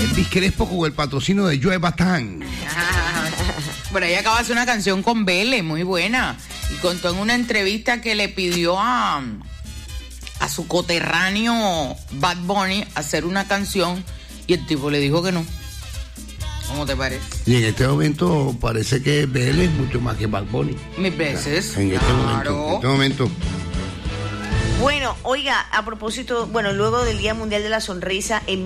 Elvis Crespo con el patrocinio de Joe Batán. Por ahí acaba de hacer una canción con Vélez, muy buena. Y contó en una entrevista que le pidió a su coterráneo Bad Bunny hacer una canción y el tipo le dijo que no. ¿Cómo te parece? Y en este momento parece que Vélez es mucho más que Bad Bunny. Mil veces. En este momento. Bueno, oiga, a propósito, luego del Día Mundial de la Sonrisa, en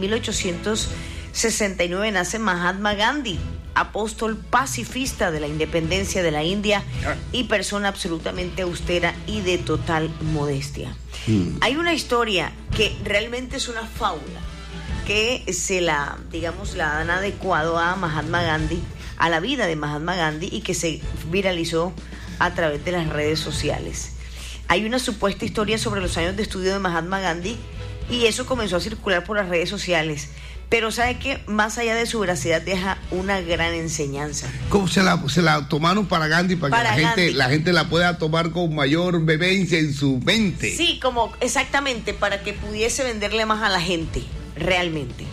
1869 nace Mahatma Gandhi, apóstol pacifista de la independencia de la India y persona absolutamente austera y de total modestia. Hay una historia que realmente es una fábula, que la han adecuado a Mahatma Gandhi, a la vida de Mahatma Gandhi, y que se viralizó a través de las redes sociales. Hay una supuesta historia sobre los años de estudio de Mahatma Gandhi y eso comenzó a circular por las redes sociales. Pero ¿sabe qué? Más allá de su veracidad deja una gran enseñanza. ¿Cómo se la tomaron para Gandhi? Para que la gente la pueda tomar con mayor vehemencia en su mente. Sí, como exactamente, para que pudiese venderle más a la gente, realmente.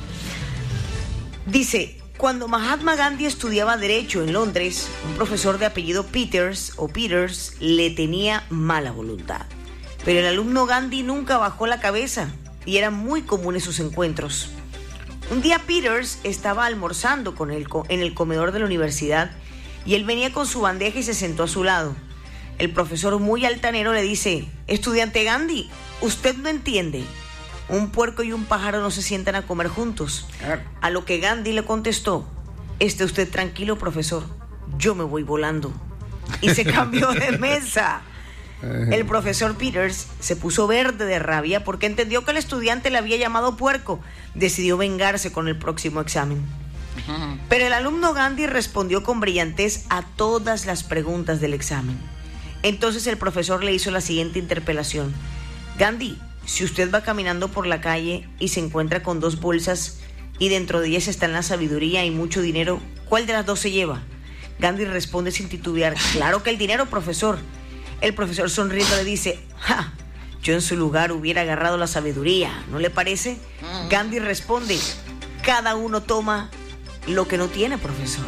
Dice, cuando Mahatma Gandhi estudiaba Derecho en Londres, un profesor de apellido Peters le tenía mala voluntad. Pero el alumno Gandhi nunca bajó la cabeza y eran muy comunes sus encuentros. Un día Peters estaba almorzando en el comedor de la universidad y él venía con su bandeja y se sentó a su lado. El profesor, muy altanero, le dice: estudiante Gandhi, usted no entiende. Un puerco y un pájaro no se sientan a comer juntos. A lo que Gandhi le contestó: esté usted tranquilo, profesor, yo me voy volando. Y se cambió de mesa. El profesor Peters se puso verde de rabia porque entendió que el estudiante le había llamado puerco. Decidió vengarse con el próximo examen. Pero el alumno Gandhi respondió con brillantez a todas las preguntas del examen. Entonces el profesor le hizo la siguiente interpelación: Gandhi, si usted va caminando por la calle y se encuentra con dos bolsas y dentro de ellas están la sabiduría y mucho dinero, ¿cuál de las dos se lleva? Gandhi responde sin titubear: claro que el dinero, profesor. El profesor, sonriendo, le dice: ¡ja! Yo en su lugar hubiera agarrado la sabiduría, ¿no le parece? Gandhi responde: cada uno toma lo que no tiene, profesor.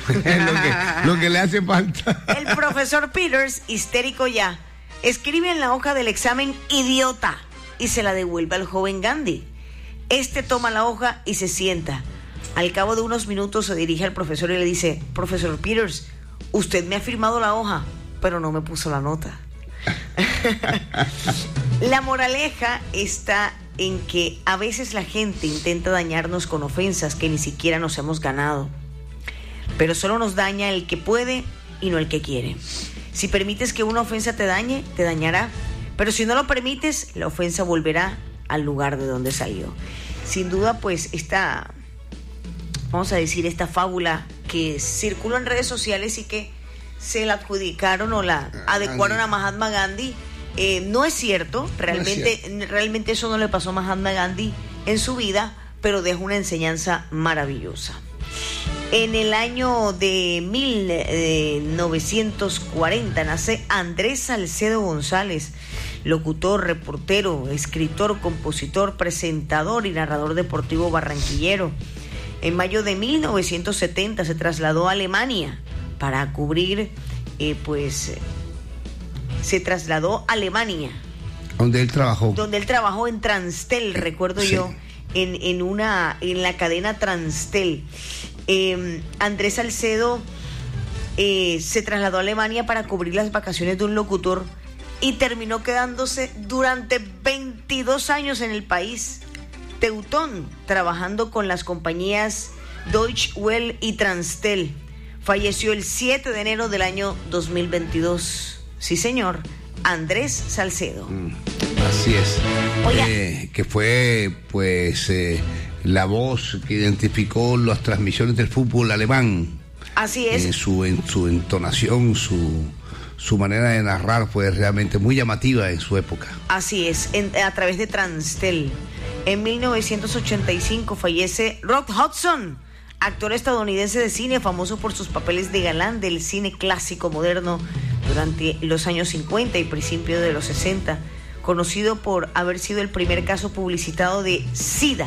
lo que le hace falta. El profesor Peters, histérico ya, escribe en la hoja del examen idiota y se la devuelve al joven Gandhi. Este toma la hoja y se sienta. Al cabo de unos minutos se dirige al profesor y le dice: profesor Peters, usted me ha firmado la hoja, pero no me puso la nota. La moraleja está en que a veces la gente intenta dañarnos con ofensas que ni siquiera nos hemos ganado, pero solo nos daña el que puede y no el que quiere. Si permites que una ofensa te dañe, te dañará, pero si no lo permites, la ofensa volverá al lugar de donde salió. Sin duda, pues esta fábula que circuló en redes sociales y que se la adjudicaron o la adecuaron a Mahatma Gandhi, no es cierto. Realmente eso no le pasó a Mahatma Gandhi en su vida, pero deja una enseñanza maravillosa. En el año de 1940 nace Andrés Salcedo González, locutor, reportero, escritor, compositor, presentador y narrador deportivo barranquillero. En mayo de 1970 se trasladó a Alemania para cubrir, se trasladó a Alemania. ¿Dónde él trabajó? Donde él trabajó en Transtel, recuerdo sí. Yo, en la cadena Transtel. Andrés Salcedo se trasladó a Alemania para cubrir las vacaciones de un locutor y terminó quedándose durante 22 años en el país teutón, trabajando con las compañías Deutsche Welle y Transtel. Falleció el 7 de enero del año 2022. Sí, señor, Andrés Salcedo. Así es. Que fue, la voz que identificó las transmisiones del fútbol alemán. Así es. Su entonación, su manera de narrar fue realmente muy llamativa en su época. Así es, a través de Transtel. En 1985 fallece Rock Hudson, actor estadounidense de cine, famoso por sus papeles de galán del cine clásico moderno durante los años 50 y principios de los 60, conocido por haber sido el primer caso publicitado de SIDA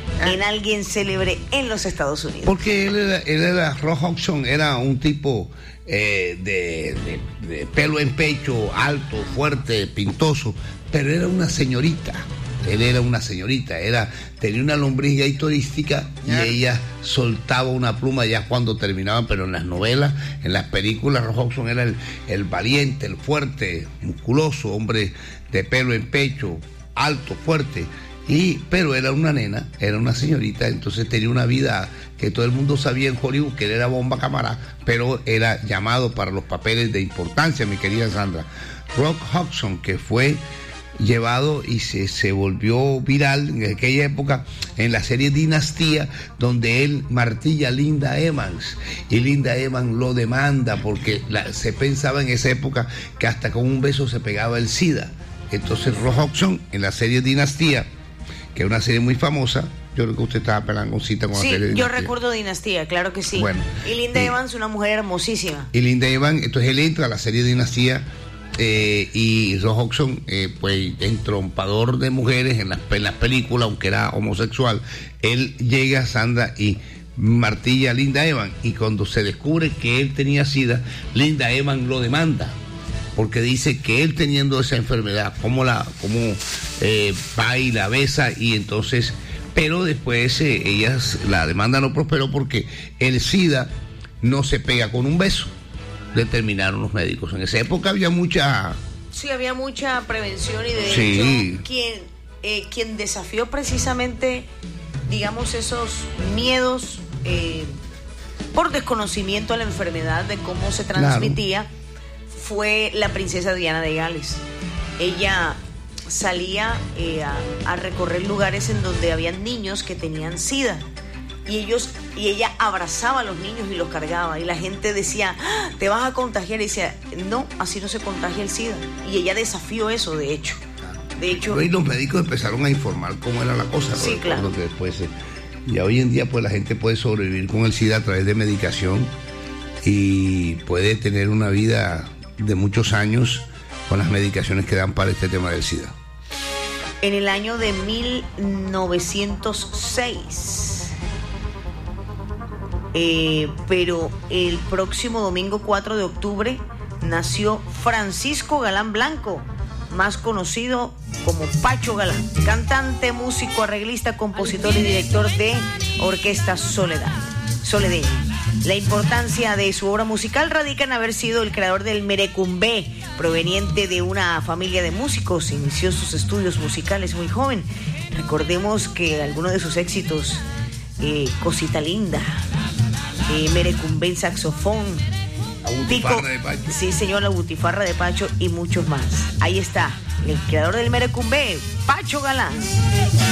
en alguien célebre en los Estados Unidos. Porque él era Rock Hudson, era un tipo de pelo en pecho, alto, fuerte, pintoso, pero era una señorita. Él era una señorita, tenía una lombriz gay turística y ella soltaba una pluma ya cuando terminaban, pero en las novelas, en las películas, Rock Hudson era el valiente, el fuerte, musculoso, hombre de pelo en pecho, alto, fuerte. Pero era una nena, era una señorita, entonces tenía una vida que todo el mundo sabía en Hollywood que él era bomba camarada, pero era llamado para los papeles de importancia, mi querida Sandra. Rock Hudson, que fue llevado y se volvió viral en aquella época en la serie Dinastía, donde él martilla a Linda Evans, y Linda Evans lo demanda porque se pensaba en esa época que hasta con un beso se pegaba el SIDA. Entonces Rock Hudson, en la serie Dinastía, que es una serie muy famosa, yo creo que usted estaba pelangoncita con la serie Dinastía. Sí, yo recuerdo Dinastía, claro que sí. Bueno, y Linda Evans, una mujer hermosísima. Y Linda Evans, entonces él entra a la serie Dinastía, y Rock Hudson, pues entrompador de mujeres en las películas, aunque era homosexual, él llega a Sandra y martilla a Linda Evans, y cuando se descubre que él tenía SIDA, Linda Evans lo demanda, porque dice que él teniendo esa enfermedad, cómo va y la besa, y entonces, pero después la demanda no prosperó porque el SIDA no se pega con un beso, determinaron los médicos. En esa época había mucha... Sí, había mucha prevención, y de hecho quien desafió precisamente, digamos, esos miedos por desconocimiento a la enfermedad, de cómo se transmitía, fue la princesa Diana de Gales. Ella salía a recorrer lugares en donde habían niños que tenían SIDA, y ella abrazaba a los niños y los cargaba, y la gente decía, te vas a contagiar, y decía, no, así no se contagia el SIDA, y ella desafió eso, de hecho. Y los médicos empezaron a informar cómo era la cosa, sí, claro. Que después, y hoy en día pues la gente puede sobrevivir con el SIDA a través de medicación y puede tener una vida de muchos años con las medicaciones que dan para este tema del SIDA. En el año de 1906, pero el próximo domingo 4 de octubre nació Francisco Galán Blanco, más conocido como Pacho Galán, cantante, músico, arreglista, compositor y director de Orquesta Soledeña. La importancia de su obra musical radica en haber sido el creador del merecumbé, proveniente de una familia de músicos. Inició sus estudios musicales muy joven. Recordemos que algunos de sus éxitos, Cosita Linda, merecumbé en saxofón, La Butifarra de Pacho. Sí, señor, La Butifarra de Pacho y muchos más. Ahí está, el creador del merecumbé, Pacho Galán.